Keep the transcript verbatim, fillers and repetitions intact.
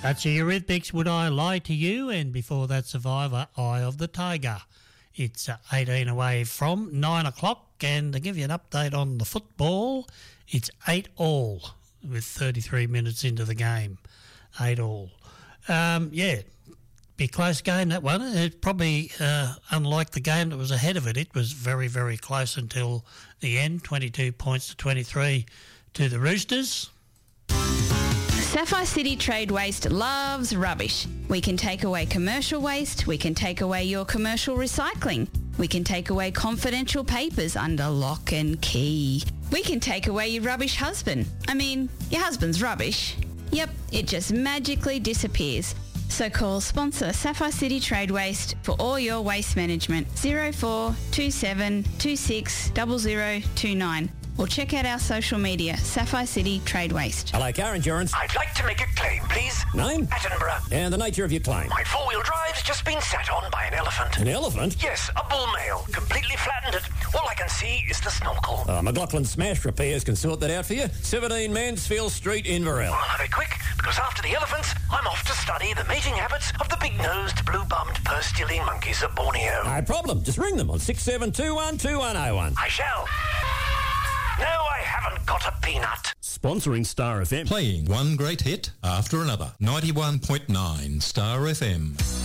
That's the Eurythmics, Would I Lie to You? And before that, Survivor, Eye of the Tiger. It's uh, eighteen away from nine o'clock. And to give you an update on the football, it's eight all with thirty-three minutes into the game. eight all. Um, yeah, be a close game, that one. It's probably, uh, unlike the game that was ahead of it, it was very, very close until the end, twenty-two points to twenty-three to the Roosters. Sapphire City Trade Waste loves rubbish. We can take away commercial waste. We can take away your commercial recycling. We can take away confidential papers under lock and key. We can take away your rubbish husband. I mean, your husband's rubbish. Yep, it just magically disappears. So call sponsor Sapphire City Trade Waste for all your waste management. zero four two seven two six zero zero two nine. Or check out our social media, Sapphire City Trade Waste. Hello, car insurance. I'd like to make a claim, please. Name? Attenborough. And the nature of your claim? My four-wheel drive's just been sat on by an elephant. An elephant? Yes, a bull male. Completely flattened it. All I can see is the snorkel. Uh, McLaughlin Smash Repairs can sort that out for you. seventeen Mansfield Street, Inverell. I'll have it quick, because after the elephants, I'm off to study the mating habits of the big-nosed, blue-bummed, purse-stealing monkeys of Borneo. No problem. Just ring them on six seven two one two one oh one. I shall. No, I haven't got a peanut. Sponsoring Star F M. Playing one great hit after another. ninety-one point nine Star F M.